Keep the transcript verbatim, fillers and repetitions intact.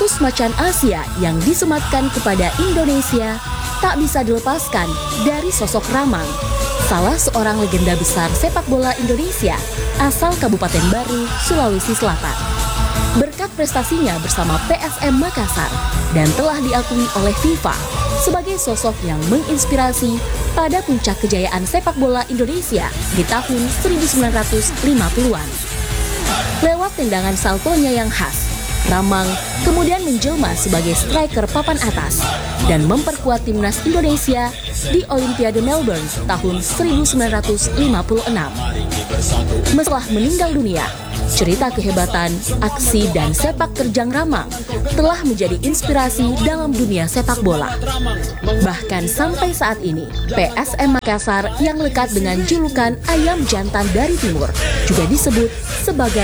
status macan Asia yang disematkan kepada Indonesia tak bisa dilepaskan dari sosok Ramang, salah seorang legenda besar sepak bola Indonesia asal Kabupaten Baru, Sulawesi Selatan. Berkat prestasinya bersama P S M Makassar dan telah diakui oleh FIFA sebagai sosok yang menginspirasi pada puncak kejayaan sepak bola Indonesia di tahun seribu sembilan ratus lima puluhan. Lewat tendangan saltonya yang khas, Ramang kemudian menjelma sebagai striker papan atas dan memperkuat timnas Indonesia di Olimpiade Melbourne tahun seribu sembilan ratus lima puluh enam. Setelah meninggal dunia, cerita kehebatan, aksi, dan sepak terjang Ramang telah menjadi inspirasi dalam dunia sepak bola. Bahkan sampai saat ini, P S M Makassar yang lekat dengan julukan Ayam Jantan dari Timur juga disebut sebagai